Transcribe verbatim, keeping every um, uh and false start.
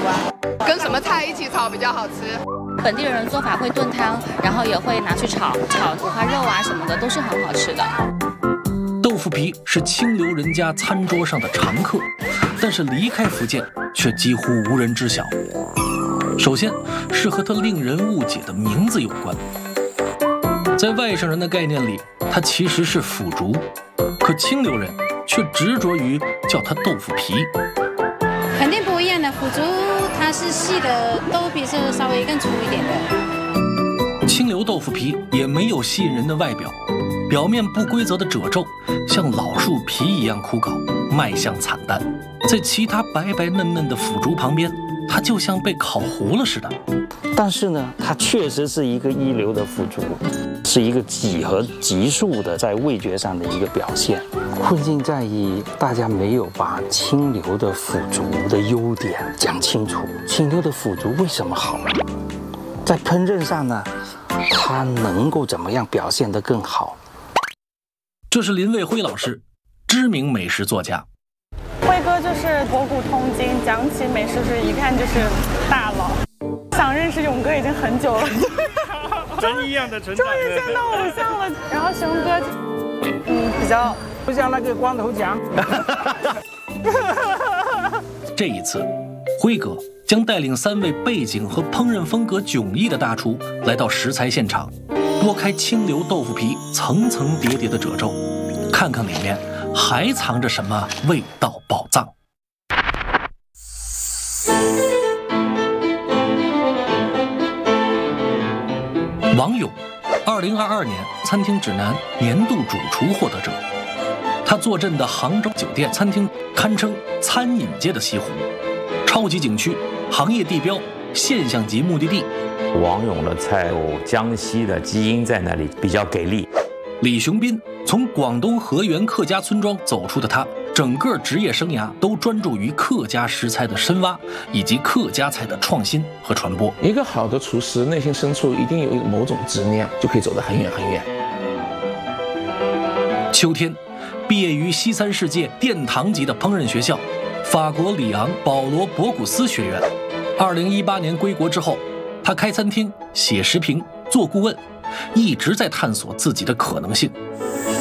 啊。 跟什么菜一起炒比较好吃？ 本地人做法会炖汤，然后也会拿去炒，炒五花肉啊什么的都是很好吃的。 豆腐皮是清流人家餐桌上的常客，但是离开福建却几乎无人知晓。首先是和它令人误解的名字有关。在外省人的概念里，它其实是腐竹，可清流人却执着于叫它豆腐皮。 肯定不一样的，腐竹它是细的，豆腐皮是稍微更粗一点的。 清流豆腐皮也没有吸引人的外表，表面不规则的褶皱像老树皮一样枯槁，卖相惨淡。在其他白白嫩嫩的腐竹旁边，它就像被烤糊了似的。 但是呢，它确实是一个一流的腐竹，是一个几何级数的在味觉上的一个表现。困境在于大家没有把清流的腐竹的优点讲清楚。清流的腐竹为什么好？在烹饪上呢，它能够怎么样表现得更好？ 这是林卫辉老师，知名美食作家。 辉哥就是博古通今，讲起美食是一看就是大佬。想认识勇哥已经很久了， 真一样的成长， 终于见到偶像了。然后熊哥，嗯，比较不像那个光头强。 这一次，辉哥将带领三位背景和烹饪风格迥异的大厨来到食材现场，剥开清流豆腐皮层层叠叠的褶皱，看看里面还藏着什么味道宝藏。王勇，二零二二年餐厅指南年度主厨获得者。他坐镇的杭州酒店餐厅堪称餐饮界的西湖，超级景区、行业地标、现象级目的地。 王勇的菜有江西的基因在那里，比较给力。 李雄斌从广东河源客家村庄走出的他，整个职业生涯都专注于客家食材的深挖，以及客家菜的创新和传播。 一个好的厨师内心深处一定有一个某种执念，就可以走得很远很远。 秋天，毕业于西三世界殿堂级的烹饪学校法国里昂保罗博古斯学院。二零一八年归国之后，他开餐厅、写时评、做顾问，一直在探索自己的可能性。